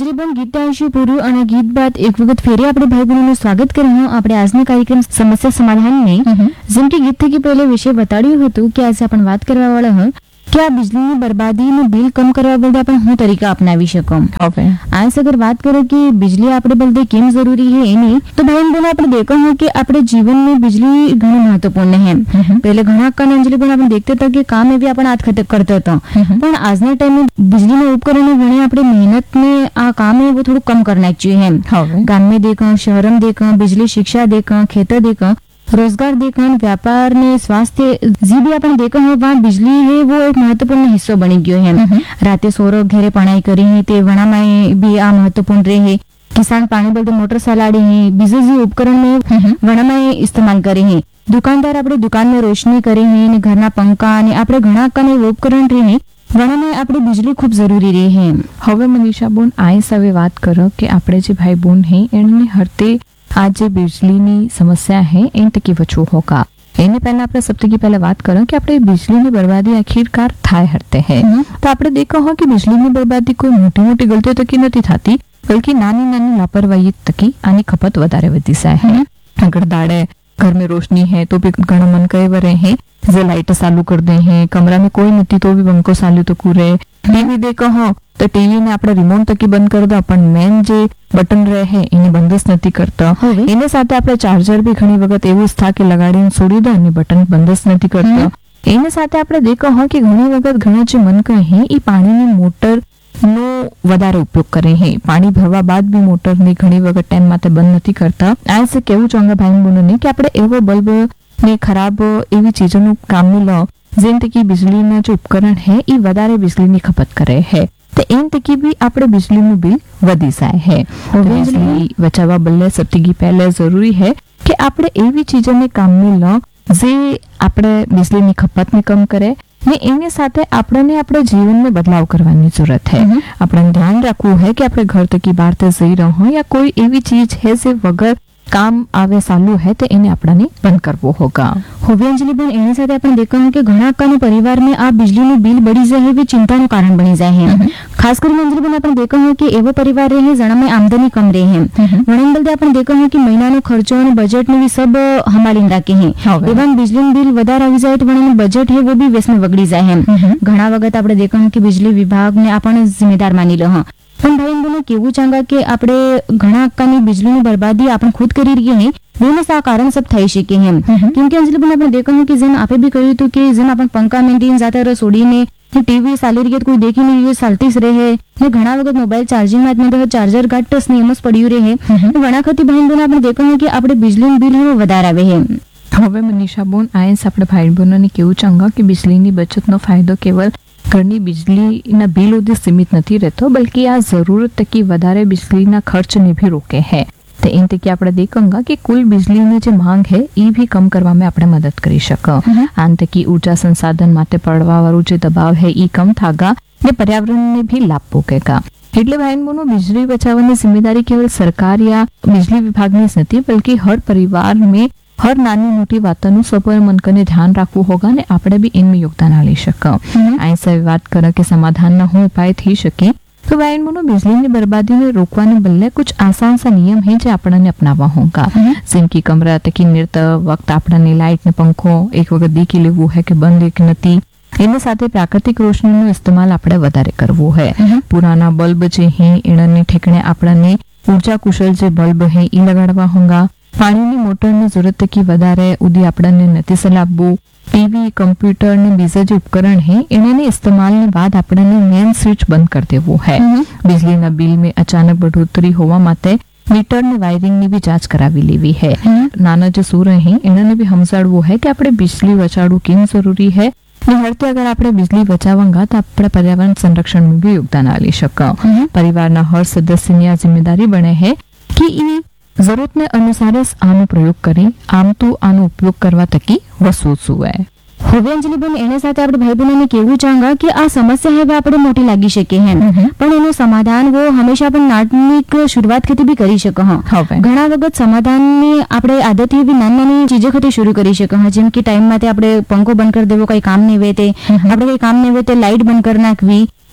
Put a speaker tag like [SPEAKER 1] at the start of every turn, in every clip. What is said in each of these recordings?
[SPEAKER 1] અંજલિબેન ગીત આયુષ્ય પૂરું અને ગીત બાદ એક વખત ફેરી આપણે ભાઈ બહેનોનું સ્વાગત કર્યું આપણે આજના કાર્યક્રમ સમસ્યા સમાધાનને જેમ કે ગીત થકી પહેલા વિશે બતાડ્યું હતું કે આજે આપણે વાત કરવા વાળા હોય કે આ बिजली बर्बादी बिल कम करवा बदे अपन હું તરીકા અપનાવી શકું હવે आज अगर बात करें कि बिजली આપણે बदे કેમ જરૂરી है એની તો ભાઈ બહેનો આપણે देखा है कि આપણે जीवन में बिजली ઘણી મહત્વપૂર્ણ है पहले ઘણા કાન અંજલિબેન આપણે देखते था कि काम भी अपन हाथ खतक करता था પણ આજના ટાઈમે बिजली में उपकरण घणे આપણે મહેનત में आ काम है वो थोड़ा कम करना चाहिए है गांव में देखा शहर में देखा बिजली शिक्षा देखा खेतर देखा रोजगार देखा व्यापार में स्वास्थ्य जी भी अपन देखा है वहाँ बिजली है वो एक महत्वपूर्ण हिस्सो बनी गयो है राते सोरो घेरे पढ़ाई करी है ते वणा में भी आ महत्वपूर्ण रहे किसान पानी बदे मोटर चलाड़ी है बीजे जी उपकरण में वणा में इस्तेमाल करे है दुकानदार अपने दुकान में रोशनी करे है घरना पंखा ने अपने घणा कने उपकरण रहे वणा में अपनी बिजली खूब जरूरी रही है
[SPEAKER 2] હવે મનીષા બોન આઈસ હવે વાત કરો કે આપણે જે ભાઈ બોન હે એને હરતે આ જે બિજલીની સમસ્યા હે એન તકી બચવું હોગા એને પહેલા આપણે સૌથી પહેલા વાત કરો કે આપણે બિજલીની બરબાદી આખિરકાર થાય હરતે હે તો આપણે દેખો હો કે બિજલીની બરબાદી કોઈ મોટી મોટી ગલતીઓ તકી નથી થતી બल्कि નાની નાની લાપરવાહી તકી આની ખપત વધારે વધી જાય હે અગર દાડે घर में रोशनी है तो भी घणा मन कई वर है जे लाइट चालू कर दे हैं कमरा में कोई नहीं तो भी पंखो चालू तो कूरे टीवी देखो हो तो टीवी ने આપણે રિમોટ તકી બંધ કરી દો પણ મેન જે બટન રહે હે એને બંધ જ નથી કરતા એને સાથે આપણે ચાર્જર બી ઘણી વખત એવું જ થા કે લગાડીને છોડી દો અને બટન બંધ જ નથી કરતા એને સાથે આપણે દેખો હો કે ઘણી વખત ઘણા જે મન કહે એ પાણીની મોટર નો વધારે ઉપયોગ કરે હે પાણી ભરવા બાદ બી મોટર ની ઘણી વખત ટાઈમ માટે બંધ નથી કરતા આ સે કેવું ચાંગા ભાઈ બહેનોને કે આપણે એવો બલ્બ ને ખરાબ એવી ચીજોનું કામ ન લો જેમ કે બિજલીના જે ઉપકરણ હે એ વધારે બિજલીની ખપત કરે હે તો એમ તકી બી આપણે બિજલીનું બિલ વધી જાય હે બિજલી બચાવવા બદલે સૌથી પહેલા જરૂરી હે કે આપણે એવી ચીજોને કામ ન લો જે આપણે બિજલીની ખપતને કમ કરે ને એની સાથે આપણને આપણે જીવનમાં બદલાવ કરવાની જરૂરત છે આપણે ધ્યાન રાખવું है कि આપણે ઘર તકી બહાર તે જઈ રહ્યો હોય યા કોઈ એવી ચીજ है જે વગર કામ આવે ચાલુ है તો એને આપણને બંધ કરવો હોગા
[SPEAKER 1] હવે અંજલિબેન એની સાથે આપણે દેખવાનું કે ઘણા કાનો પરિવાર में આ बिजलीનું બિલ બળી જાય है ચિંતાનું કારણ બની જાય है ખાસ કરીને અંજલિબેન આપણે દેખવાનું કે એવો પરિવાર રહે જેના में आमदनी कम रहे हैं वणन बदले આપણે દેખવાનું કે મહિનાનો ખર્ચો અને બજેટ ને भी सब संभालीने રાખે है एवं बिजलीનું બિલ વધારે આવી જાય તો વણન બજેટ है वो भी वेस्ट में बगड़ी जाए है ઘણા વખત આપણે દેખવાનું કે बिजली विभाग ने આપણે जिम्मेदार मानी लो પણ ભાઈ બહેનો કેવું ચાંગા કે આપણે ઘણા કાની बिजलीની બરબાદી આપણે ખુદ કરી રહી है वो में सा कारण सब થઈ શકે है क्योंकि અંજલિબેન આપણે દેખવાનું કે જેમ આપે भी કહ્યું હતું કે જેમ આપણે પંખા મેન્ટેન જાતે રસોડીને ટીવી ચાલી રહી કોઈ દેખી નહીં રહ્યું ચાલતી જ રહે ને ઘણા વખત મોબાઈલ ચાર્જિંગ માં તો ચાર્જર ઘાટ ને એમ જ પડ્યું રહે ઘણા ખતી ભાઈ બહેનો આપણે દેખવાનું કે આપણે बिजलीનું બિલ વધારે આવે છે
[SPEAKER 2] હવે મનીષા બોન આયસ આપણે ભાઈ બહેનોને કેવું ચાંગા કે बिजलीની બચતનો ફાયદો કેવલ ઘરની बिजलीના બિલ સુધી સીમિત નથી રહેતો બल्कि આ જરૂરત તકી વધારે बिजलीના ખર્ચને भी રોકે है तो इन तक આપણે દેખંગા કે કુલ बिजलीની જે માંગ है એ भी कम કરવામાં આપણે મદદ કરી શકે આન તકી ऊर्जा संसाधन માટે પડવાવાળું જે દબાવ है એ कम થાગા ને पर्यावरणને भी लाभ પોકેગા એટલે ભાઈ બહેનો बिजली बचाવવાની जिम्मेदारी केवल सरकार या बिजली विभागની જ નથી बल्कि हर परिवार में हर नानी मोटी वातों सपर मन कने ध्यान રાખવું હોગા ને આપણે भी इनमें योगदान आली શકે ऐसे बात कर के समाधान ना हो उपाय थी सके तो भाई बहनों बिजली की बर्बादी में रोकवाने बदले कुछ आसान सा नियम है जो आपने अपनावा होगा જેમ કે કમરા તકી નિર્તા વખત આપણને લાઇટ ને પંખો એક વખત દેખી લેવું है કે બંધ એક નથી એની સાથે પ્રાકૃતિક રોશનીનો ઇસ્તેમાલ આપણે વધારે કરવો है પુરાના બલ્બ જે હે એણને ઠેકણે આપણને ऊर्जा कुशल જે બલ્બ હે ઈ લગાડવા હોગા પાણીની મોટરની જરૂરત તકી વધારે ઉદી આપણને નથી સલાહવું टीवी कंप्यूटर ने बीजा जो उपकरण है इन्हें इस्तेमाल ने बाद अपने मेन स्विच बंद कर देवो है बिजली ना बिल में अचानक बढ़ोतरी होवा माते मीटर ने वायरिंग ने भी जांच करावी लेवी है नाना जो सूर है इन्होंने भी समझाड़वो है कि આપણે बिजली बचाड़ू केम जरूरी है हरते अगर આપણે बिजली बचावांगा तो આપણે पर्यावरण संरक्षण में भी योगदान आली शका परिवार हर सदस्य ने जिम्मेदारी बने है कि जरूरत ने अनुसार आनो प्रयोग करी आम तो आनो उपयोग करवा तकी वस्तु सुवे
[SPEAKER 1] હવે અંજલિબેન એને સાથે આપણે ભાઈ બહેનોને કેવું ચાંગા કે આ સમસ્યા હવે આપણે મોટી લાગી શકે હે પણ એનું સમાધાન वो हमेशा अपन नाटनिक शुरुआत खती भी करी શકે હ ઘણા વખત સમાધાનની આપણે આદત એવી નાની નાની ચીજો ખતી શરૂ કરી શકે હ જેમ કે ટાઈમ માં આપણે પંખો બંધ કરી દેવો કઈ કામ નહીં વે તે આપણે કઈ કામ નહીં વે તે લાઈટ બંધ કરી નાખવી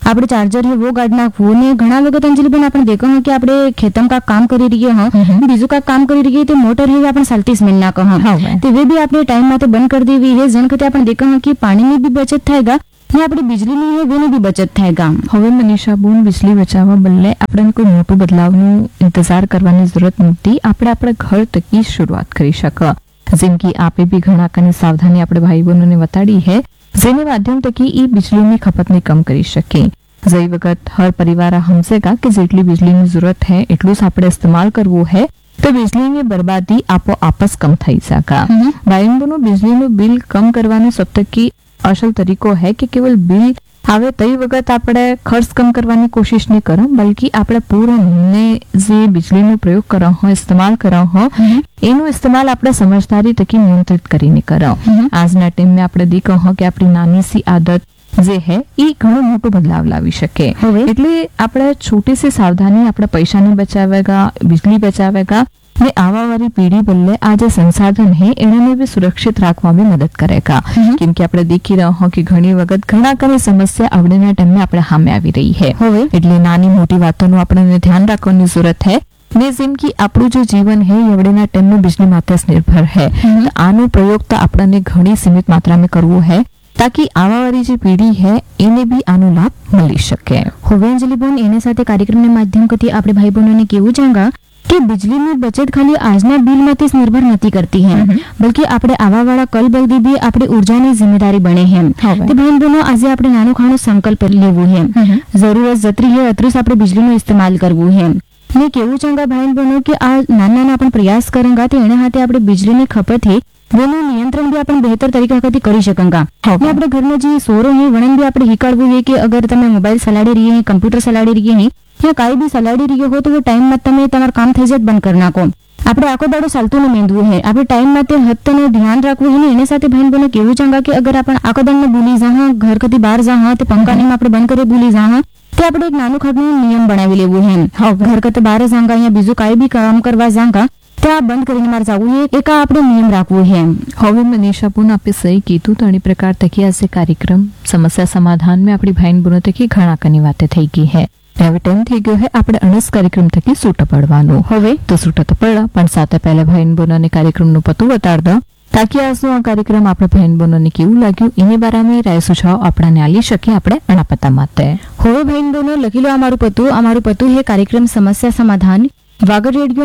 [SPEAKER 1] આપણે ચાર્જર है वो गाड़ नाखવું ને ઘણા વખત અંજલિબેન આપણે દેખો હે કે આપણે ખેતમ કા કામ કરી રહીએ હ બીજું કા કામ કરી રહીએ તો મોટર है આપણે ચાલતી સ્મેલ ના કહો તો वे भी આપણે ટાઈમ માં બંધ કરી દેવી है જન વખતે આપણે દેખો હે કે પાણીની બી બચત થાયગા ને આપણી बिजलीની है વેની બી બચત થાયગા।
[SPEAKER 2] હવે મનીષા બોન બિજલી બચાવવા બદલે આપણે કોઈ મોટું બદલાવનું ઇંતજાર કરવાની જરૂરત નથી, આપણે આપણા ઘર તકી શરૂઆત કરી શકે। જેમ કે આપે બી ઘણા કની સાવધાની આપણે ભાઈ બહેનોને બતાડી है જેને માધ્યમ તકી એ बिजलीની ખપતને કમ કરી શકે। જઈ વખત હર પરિવાર સમજેગા કે જેટલી बिजलीની જરૂરત है એટલું જ આપણે ઇસ્તેમાલ કરવું है તો बिजलीની બરબાદી આપોઆપ જ કમ થઈ શકે। ભાઈ બહેનો बिजलीનું બિલ કમ કરવાનો સૌથી અસલ તરીકો है કે કેવલ બિલ આવે તઈ વખત આપણે ખર્ચ કમ કરવાની કોશિશ નહીં કરો, બલ્કि આપણે પૂરા મહિને જે बिजलीનો પ્રયોગ કરો હોય ઇસ્તેમાલ કરો હોય એનું ઇસ્તેમાલ આપણે સમજદારી તકી નિયંત્રિત કરીને કરો। આજના ટાઈમે આપણે દેખો હોય કે આપણી નાની સી આદત જે હે એ ઘણો મોટો બદલાવ લાવી શકે। એટલે આપણે છોટી સી સાવધાની આપણે પૈસાને બચાવેગા, बिजली બચાવેગા ને આવા વાળી પીढ़ी બદલે આ જે સંસાધન है એને भी સુરક્ષિત રાખવામાં મદદ કરેગા। કેમ કે આપણે દેખી રહ્યા હો કે ઘણી વખત ઘણા કની સમસ્યા આવડેના ટાઈમે આપણે સામે આવી રહી है, એટલે નાની મોટી વાતોનું આપણે ધ્યાન રાખવાની જરૂરત है ને જેમ કે આપણું જે જીવન है એવડેના ટાઈમે बिजली માત્ર નિર્ભર है તો આનો પ્રયોગ તો આપણને ઘણી સીમિત માત્રામાં કરવો है ताकि आवा वाली जो पीढ़ी है એને બી આનો લાભ મળી શકે।
[SPEAKER 1] હવે અંજલિબેન એના સાથે કાર્યક્રમના માધ્યમથી આપણે ભાઈ બહેનોને કેવું ચાંગા કે बिजलीની બચત ખાલી આજના બિલમાંથી જ નિર્ભર નથી કરતી है બલ્कि આપણે આવા વાળા કલ બગદી બી આપણી ઉર્જાની જિમ્મેદારી બને है। તો બહેન બહેનો આજે આપણે નાનો ખાનો સંકલ્પ લેવું है, જરૂરત જતરી है અતરું આપણે बिजलीનો ઇસ્તેમાલ કરવું है ને કેવું ચાંગા ભાઈ બહેનો કે આ નાના નાના આપણે પ્રયાસ કરેંગા તો એના હાથે આપણે बिजलीની ખપત है વેનું નિયંત્રણ भी આપણે બહેતર તરીકે કરી શકંગા। આપણે ઘરના જે સોરો है વણન भी આપણે હિકાડવું है કે અગર તમે મોબાઈલ ચલાડી રહીએ हैं, કમ્પ્યુટર ચલાડી રહીએ हैं या કાંઈ બી ચલાડી રહ્યો હો તો वो ટાઈમમાં તમે તમારું કામ થઈ જાય બંધ કરી નાખો। આપણે આખો દાડો ચાલતું ન મેંદવું है, આપણે ટાઈમમાં તે હદને ધ્યાન રાખવું है ને એને સાથે ભાઈ બહેનો કેવું ચાંગા કે અગર આપણે આખો દાડને ભૂલી જા ઘર કદી બહાર જા તો પંખાને આપણે બંધ કરી ભૂલી જા તે આપણે એક નાનું ખાનું નિયમ બનાવી લેવું है। ઘર કતે બહાર જાંગા या બીજું કાંઈ બી કામ કરવા જાંગા ત્યાં બંધ કરીને મારે જવું એક આપણે નિયમ રાખવું है।
[SPEAKER 2] હવે મનીષા પૂન આપે સહી કીધું તો અણી પ્રકાર તકી આજે કાર્યક્રમ સમસ્યા સમાધાન में આપણી ભાઈ બહેનો તકી ઘણા કની વાતે થઈ ગઈ है। હવે ટાઈમ થઈ ગયો है આપણે અણસ કાર્યક્રમ તકી છૂટા પડવાનું। હવે તો છૂટા તો પડ્યા પણ સાથે પહેલા ભાઈ બહેનોને કાર્યક્રમનું પતું બતાડ દો તાકી આજનો આ કાર્યક્રમ આપણે ભાઈ બહેનોને કેવું લાગ્યું એની બારામાં રાય સુઝાવ આપણાને આલી શકીએ આપણે અણા પતા માટે।
[SPEAKER 1] હવે ભાઈ બહેનો લખી લો અમારું પતું है कार्यक्रम समस्या समाधान वागर रेडियो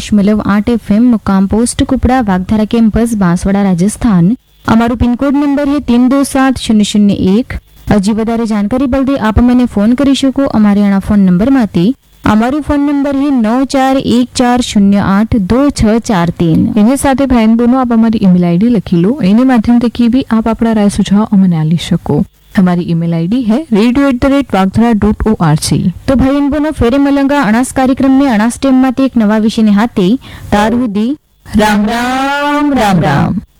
[SPEAKER 1] 90.8 FM मुकाम पोस्ट कुपड़ा वागधारा कैंपस बांसवाड़ा राजस्थान। અમારું પિનકોડ નંબર है 327001। હજી વધારે જાણકારી બદલે આપ મને ફોન કરી શકો અમારે આના ફોન નંબરમાંથી। અમારું ફોન નંબર है 9414082643।
[SPEAKER 2] એની સાથે ભાઈ બહેનો આપ અમારી ઈમેલ આઈડી લખી લો, એની માધ્યમથી બી આપ આપણા રાય સુઝાવ અમને આલી શકો। हमारी ईमेल आईडी है radio@wagthara.org।
[SPEAKER 1] तो भाई बहनों फेरे मलंगा अनास कार्यक्रम में अनास टेम माते एक नवा विषय ने हाथे तार हुदी
[SPEAKER 2] राम राम राम राम।